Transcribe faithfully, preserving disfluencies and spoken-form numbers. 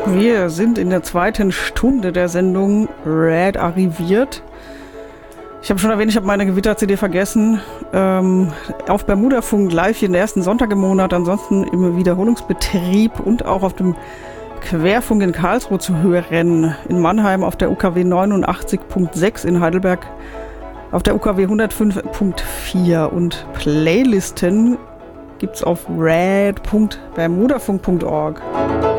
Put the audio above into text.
Wir sind in der zweiten Stunde der Sendung Red arriviert. Ich habe schon erwähnt, ich habe meine Gewitter-C D vergessen. Ähm, auf Bermudafunk live jeden ersten Sonntag im Monat, ansonsten im Wiederholungsbetrieb und auch auf dem Querfunk in Karlsruhe zu hören. In Mannheim auf der U K W neunundachtzig Punkt sechs, in Heidelberg auf der U K W hundertfünf Punkt vier. Und Playlisten gibt's auf red Punkt bermudafunk Punkt org.